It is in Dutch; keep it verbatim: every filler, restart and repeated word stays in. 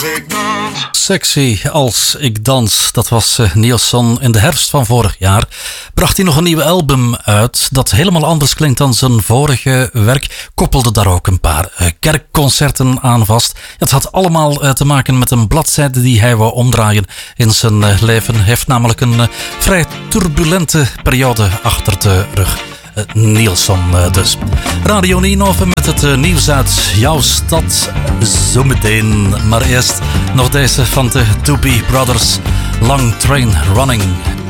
Sexy als ik dans, dat was uh, Nilsson. In de herfst van vorig jaar bracht hij nog een nieuw album uit dat helemaal anders klinkt dan zijn vorige werk. Koppelde daar ook een paar uh, kerkconcerten aan vast. Het had allemaal uh, te maken met een bladzijde die hij wou omdraaien in zijn uh, leven. Hij heeft namelijk een uh, vrij turbulente periode achter de rug. Uh, Nilsson uh, dus. Radio Nienhoven met het uh, nieuws uit jouw stad zometeen. Maar eerst nog deze van de Doobie Brothers. Long Train Running.